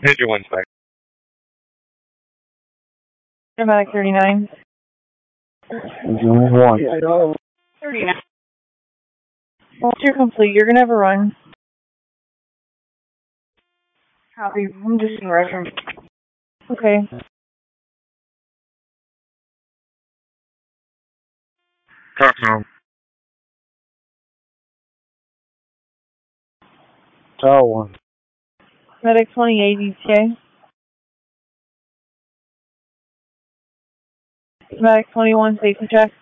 Here's your one back. Dramatic 39. There's only one. 39. Once you're complete, you're going to have a run. Copy. I'm just in the restroom. Okay. Talk to him. Tower 1. Medic 28 ETA. Medic 21 safety check.